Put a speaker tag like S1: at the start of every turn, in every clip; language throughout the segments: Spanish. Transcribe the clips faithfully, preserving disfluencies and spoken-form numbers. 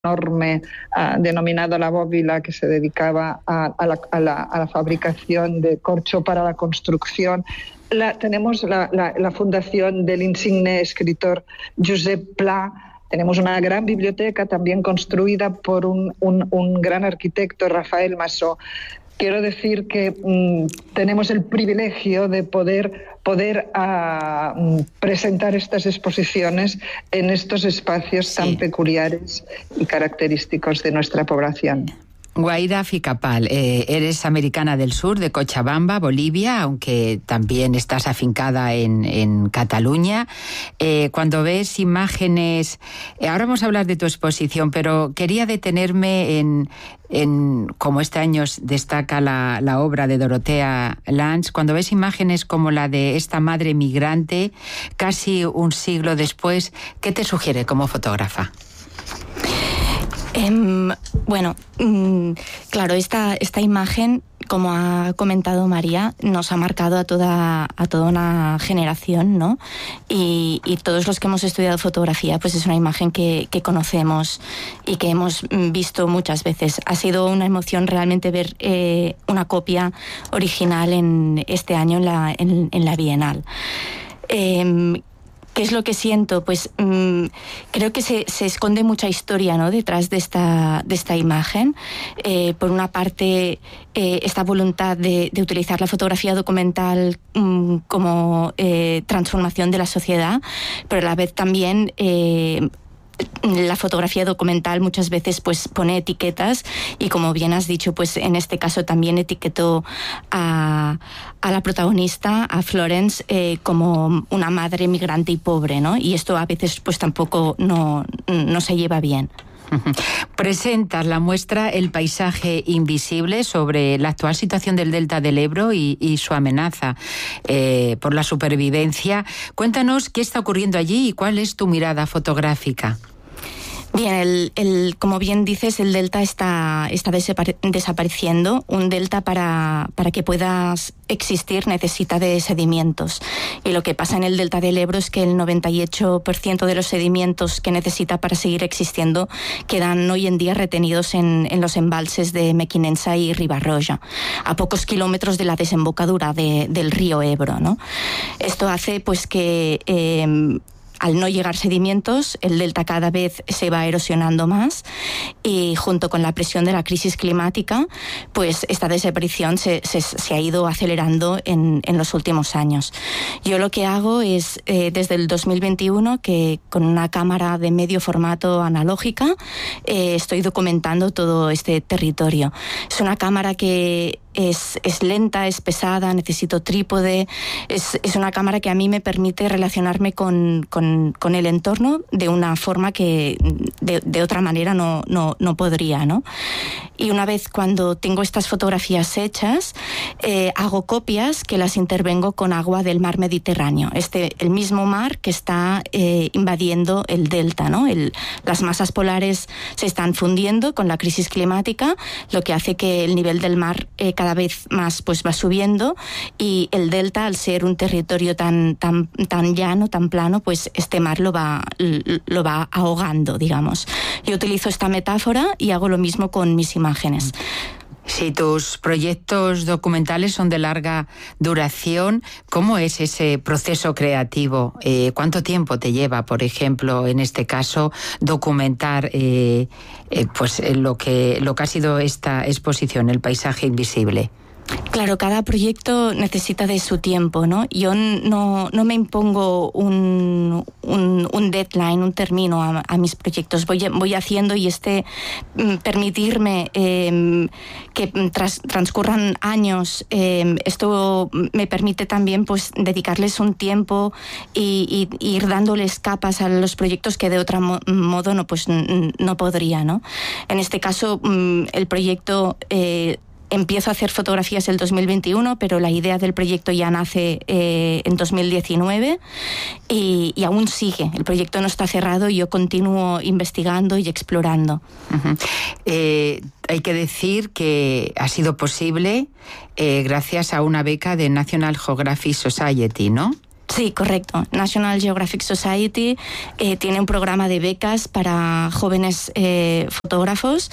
S1: enorme uh, denominado La Bóvila, que se dedicaba a, a, la, a, la, a la fabricación de corcho para la construcción. La, tenemos la, la, la fundación del insigne escritor Josep Pla. Tenemos una gran biblioteca también construida por un, un, un gran arquitecto, Rafael Masó. Quiero decir que mmm, tenemos el privilegio de poder, poder uh, presentar estas exposiciones en estos espacios sí. tan peculiares y característicos de nuestra población.
S2: Guaira Ficapal, eh, eres americana del sur, de Cochabamba, Bolivia, aunque también estás afincada en, en Cataluña. Eh, cuando ves imágenes, eh, ahora vamos a hablar de tu exposición, pero quería detenerme en, en como este año destaca la, la obra de Dorotea Lange, cuando ves imágenes como la de esta madre migrante, casi un siglo después, ¿qué te sugiere como fotógrafa?
S3: Um, bueno, um, claro, esta, esta imagen, como ha comentado María, nos ha marcado a toda, a toda una generación, ¿no? Y, y todos los que hemos estudiado fotografía, pues es una imagen que, que conocemos y que hemos visto muchas veces. Ha sido una emoción realmente ver eh, una copia original en este año en la, en, en la Bienal. Eh, ¿Qué es lo que siento? Pues mmm, creo que se, se esconde mucha historia, ¿no?, detrás de esta, de esta imagen. Eh, por una parte, eh, esta voluntad de, de utilizar la fotografía documental mmm, como eh, transformación de la sociedad, pero a la vez también Eh, la fotografía documental muchas veces pues pone etiquetas y, como bien has dicho, pues en este caso también etiquetó a, a la protagonista, a Florence, eh, como una madre migrante y pobre, ¿no? Y esto a veces pues tampoco no, no se lleva bien.
S2: Presentas la muestra El paisaje invisible sobre la actual situación del delta del Ebro y, y su amenaza eh, por la supervivencia. Cuéntanos qué está ocurriendo allí y cuál es tu mirada fotográfica.
S3: Bien, el, el, como bien dices, el delta está, está desapare- desapareciendo. Un delta para, para que pueda existir necesita de sedimentos. Y lo que pasa en el delta del Ebro es que el noventa y ocho por ciento de los sedimentos que necesita para seguir existiendo quedan hoy en día retenidos en, en los embalses de Mequinensa y Ribarroja, a pocos kilómetros de la desembocadura de, del río Ebro, ¿no? Esto hace pues que Eh, al no llegar sedimentos, el delta cada vez se va erosionando más y, junto con la presión de la crisis climática, pues esta desaparición se, se, se ha ido acelerando en, en los últimos años. Yo lo que hago es, eh, desde el dos mil veintiuno, que con una cámara de medio formato analógica eh, estoy documentando todo este territorio. Es una cámara que Es, es lenta, es pesada, necesito trípode. Es, es una cámara que a mí me permite relacionarme con, con, con el entorno de una forma que de, de otra manera no, no, no podría, ¿no? Y una vez cuando tengo estas fotografías hechas, eh, hago copias que las intervengo con agua del mar Mediterráneo. Este, el mismo mar que está eh, invadiendo el delta, ¿no? El, las masas polares se están fundiendo con la crisis climática, lo que hace que el nivel del mar eh, cada vez más pues va subiendo, y el delta, al ser un territorio tan tan tan llano, tan plano, pues este mar lo va lo va ahogando, digamos. Yo utilizo esta metáfora y hago lo mismo con mis imágenes.
S2: Si tus proyectos documentales son de larga duración, ¿cómo es ese proceso creativo? Eh, ¿Cuánto tiempo te lleva, por ejemplo, en este caso, documentar eh, eh, pues lo que lo que ha sido esta exposición, El paisaje invisible?
S3: Claro, cada proyecto necesita de su tiempo, ¿no? Yo no, no me impongo un, un, un deadline, un término a, a mis proyectos. Voy, voy haciendo, y este permitirme eh, que tras, transcurran años, eh, esto me permite también pues dedicarles un tiempo y, y, y ir dándoles capas a los proyectos que de otro mo- modo no, pues, no podría, ¿no? En este caso, el proyecto Eh, empiezo a hacer fotografías el dos mil veintiuno, pero la idea del proyecto ya nace eh, en dos mil diecinueve y, y aún sigue. El proyecto no está cerrado y yo continúo investigando y explorando.
S2: Uh-huh. Eh, hay que decir que ha sido posible eh, gracias a una beca de National Geographic Society, ¿no?
S3: Sí, correcto. National Geographic Society eh, tiene un programa de becas para jóvenes eh, fotógrafos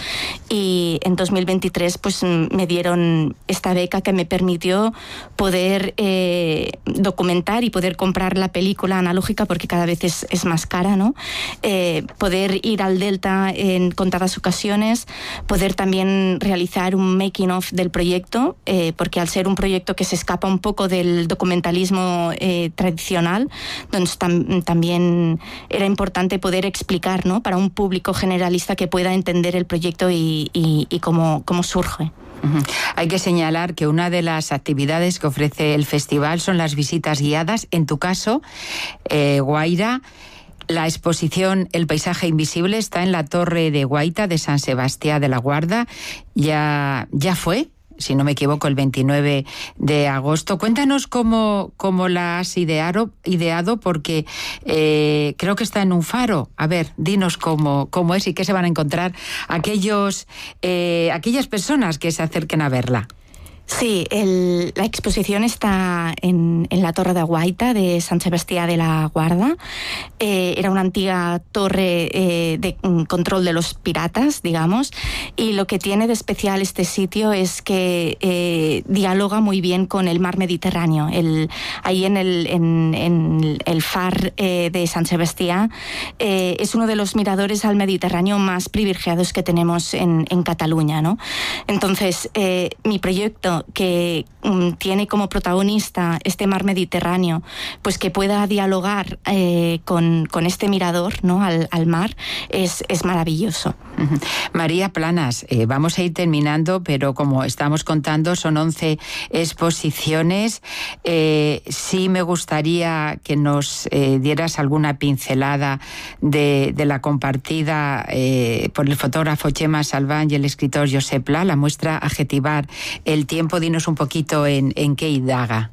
S3: y en dos mil veintitrés pues me dieron esta beca que me permitió poder eh, documentar y poder comprar la película analógica porque cada vez es, es más cara, ¿no? Eh, poder ir al Delta en contadas ocasiones, poder también realizar un making of del proyecto, eh, porque al ser un proyecto que se escapa un poco del documentalismo eh, tradicional, doncs tam, también era importante poder explicar, ¿no? Para un público generalista que pueda entender el proyecto y, y, y cómo, cómo surge.
S2: Uh-huh. Hay que señalar que una de las actividades que ofrece el festival son las visitas guiadas. En tu caso, eh, Guaira, la exposición El paisaje invisible está en la Torre de Guaita de San Sebastián de la Guarda. Ya, ya fue, si no me equivoco, el veintinueve de agosto. Cuéntanos cómo, cómo la has ideado, ideado porque eh, creo que está en un faro. A ver, dinos cómo, cómo es y qué se van a encontrar aquellos, eh, aquellas personas que se acerquen a verla.
S3: Sí, el, la exposición está en, en la Torre de Guaita de San Sebastián de la Guarda. Eh, era una antigua torre eh, de um, control de los piratas, digamos, y lo que tiene de especial este sitio es que eh, dialoga muy bien con el mar Mediterráneo. El, ahí en el, en, en el far eh, de San Sebastián eh, es uno de los miradores al Mediterráneo más privilegiados que tenemos en, en Cataluña, ¿no? Entonces, eh, mi proyecto que um, tiene como protagonista este mar Mediterráneo, pues que pueda dialogar eh, con, con este mirador, ¿no? al, al mar, es, es maravilloso.
S2: Uh-huh. María Planas, eh, vamos a ir terminando, pero como estamos contando, son once exposiciones. Eh, sí me gustaría que nos eh, dieras alguna pincelada de, de la compartida eh, por el fotógrafo Chema Salván y el escritor Josep Pla, la muestra Adjetivar el tiempo. Dinos un poquito en, en qué indaga.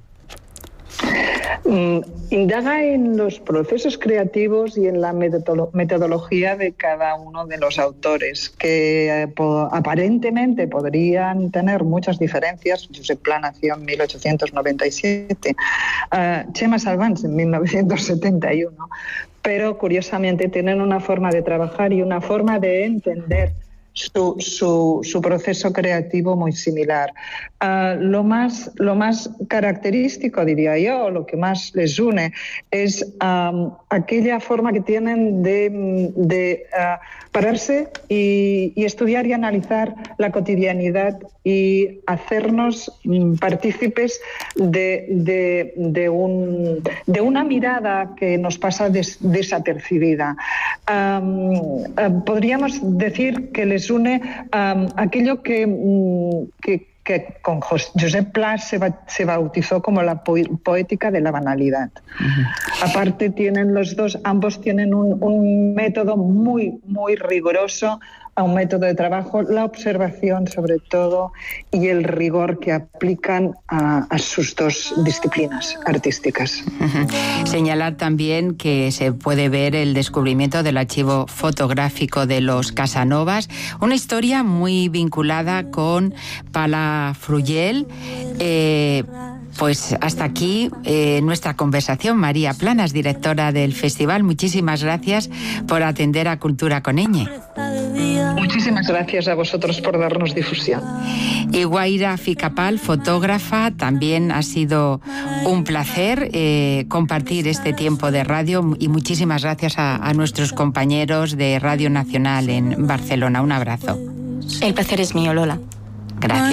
S1: Mm, indaga en los procesos creativos y en la metodolo- metodología de cada uno de los autores, que eh, po- aparentemente podrían tener muchas diferencias. Josep Pla nació en mil ochocientos noventa y siete, uh, Chema Salván en mil novecientos setenta y uno, pero curiosamente tienen una forma de trabajar y una forma de entender Su, su, su proceso creativo muy similar. Uh, lo, más, lo más característico, diría yo, lo que más les une, es um, aquella forma que tienen de, de uh, pararse y, y estudiar y analizar la cotidianidad y hacernos um, partícipes de, de, de, un, de una mirada que nos pasa des, desapercibida. Um, uh, podríamos decir que les une um, aquello que, um, que, que con Josep Pla se, ba, se bautizó como la po poética de la banalidad. Uh-huh. Aparte tienen los dos, ambos tienen un, un método muy, muy riguroso, a un método de trabajo, la observación sobre todo y el rigor que aplican a, a sus dos disciplinas artísticas.
S2: Uh-huh. Señalar también que se puede ver el descubrimiento del archivo fotográfico de los Casanovas, una historia muy vinculada con Palafrugell. Eh, Pues hasta aquí eh, nuestra conversación. María Planas, directora del festival, muchísimas gracias por atender a Cultura con Ñ.
S1: Muchísimas gracias a vosotros por darnos difusión.
S2: Y Guaira Ficapal, fotógrafa, también ha sido un placer eh, compartir este tiempo de radio y muchísimas gracias a, a nuestros compañeros de Radio Nacional en Barcelona. Un abrazo.
S3: El placer es mío, Lola.
S2: Gracias.